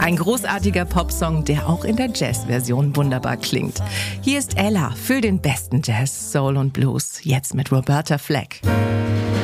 Ein großartiger Popsong, der auch in der Jazz-Version wunderbar klingt. Hier ist Ella für den besten Jazz, Soul und Blues, jetzt mit Roberta Flack.